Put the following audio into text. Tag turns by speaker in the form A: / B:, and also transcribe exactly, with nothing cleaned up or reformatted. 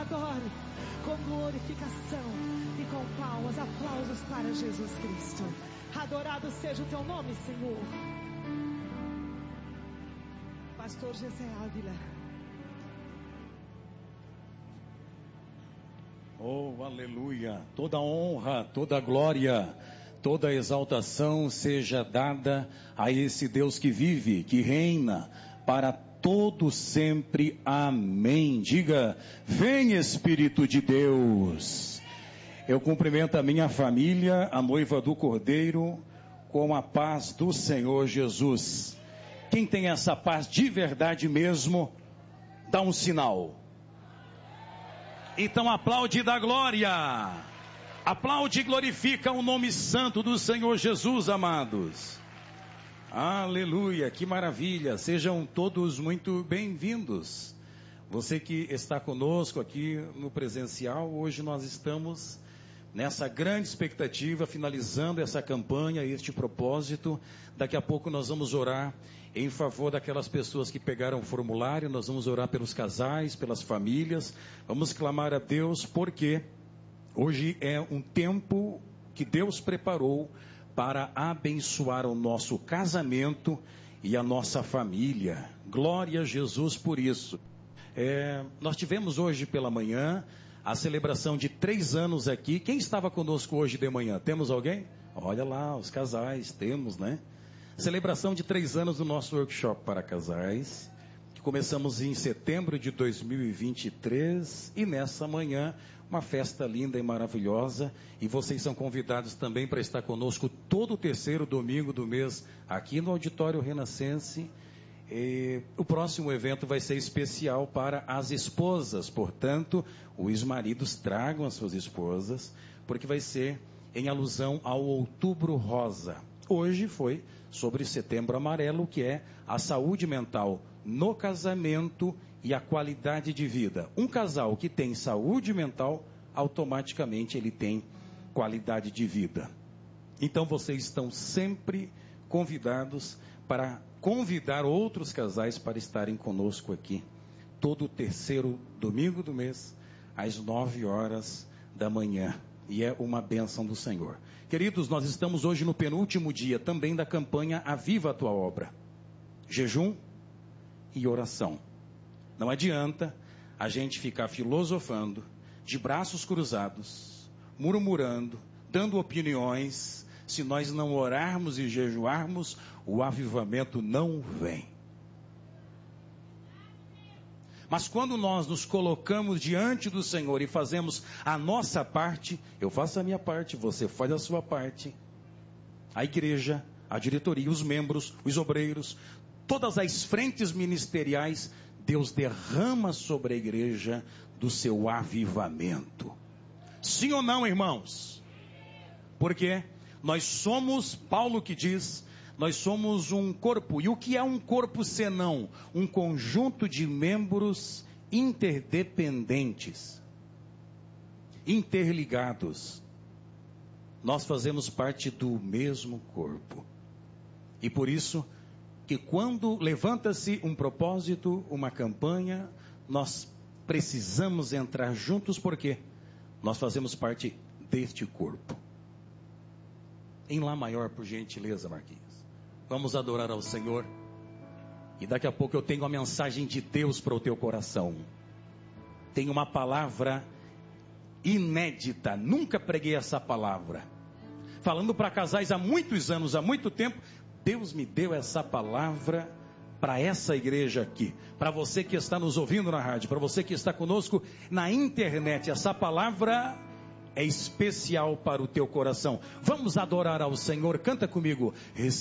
A: adore com glorificação e com palmas, aplausos para Jesus Cristo. Adorado seja o teu nome, Senhor. Pastor José Ávila.
B: Oh, aleluia! Toda honra, toda glória, toda exaltação seja dada a esse Deus que vive, que reina para todo sempre. Amém. Diga: vem Espírito de Deus. Eu cumprimento a minha família, a noiva do Cordeiro, com a paz do Senhor Jesus. Quem tem essa paz de verdade mesmo, dá um sinal. Então aplaude e dá glória. Aplaude e glorifica o nome santo do Senhor Jesus, amados. Aleluia, que maravilha. Sejam todos muito bem-vindos. Você que está conosco aqui no presencial, hoje nós estamos nessa grande expectativa, finalizando essa campanha, este propósito. Daqui a pouco nós vamos orar em favor daquelas pessoas que pegaram o formulário, nós vamos orar pelos casais, pelas famílias, vamos clamar a Deus, porque hoje é um tempo que Deus preparou para abençoar o nosso casamento e a nossa família. Glória a Jesus por isso. É, nós tivemos hoje pela manhã a celebração de três anos aqui. Quem estava conosco hoje de manhã? Temos alguém? Olha lá, os casais, temos, né? Celebração de três anos do nosso workshop para casais, que começamos em setembro de dois mil e vinte e três, e nessa manhã, uma festa linda e maravilhosa, e vocês são convidados também para estar conosco todo o terceiro domingo do mês, aqui no Auditório Renascense. E o próximo evento vai ser especial para as esposas, portanto, os maridos tragam as suas esposas, porque vai ser em alusão ao Outubro Rosa. Hoje foi sobre Setembro Amarelo, que é a saúde mental no casamento e a qualidade de vida. Um casal que tem saúde mental, automaticamente ele tem qualidade de vida. Então vocês estão sempre convidados para convidar outros casais para estarem conosco aqui, todo o terceiro domingo do mês, às nove horas da manhã. E é uma bênção do Senhor. Queridos, nós estamos hoje no penúltimo dia também da campanha Aviva a Tua Obra. Jejum e oração. Não adianta a gente ficar filosofando, de braços cruzados, murmurando, dando opiniões. Se nós não orarmos e jejuarmos, o avivamento não vem. Mas quando nós nos colocamos diante do Senhor e fazemos a nossa parte, eu faço a minha parte, você faz a sua parte, a igreja, a diretoria, os membros, os obreiros, todas as frentes ministeriais, Deus derrama sobre a igreja do seu avivamento. Sim ou não, irmãos? Porque nós somos, Paulo que diz, nós somos um corpo. E o que é um corpo senão um conjunto de membros interdependentes, interligados? Nós fazemos parte do mesmo corpo. E por isso que quando levanta-se um propósito, uma campanha, nós precisamos entrar juntos, porque nós fazemos parte deste corpo. Em Lá maior, por gentileza, Marquinhos. Vamos adorar ao Senhor. E daqui a pouco eu tenho a mensagem de Deus para o teu coração. Tenho uma palavra inédita. Nunca preguei essa palavra. Falando para casais há muitos anos, há muito tempo. Deus me deu essa palavra para essa igreja aqui. Para você que está nos ouvindo na rádio. Para você que está conosco na internet. Essa palavra é especial para o teu coração. Vamos adorar ao Senhor. Canta comigo.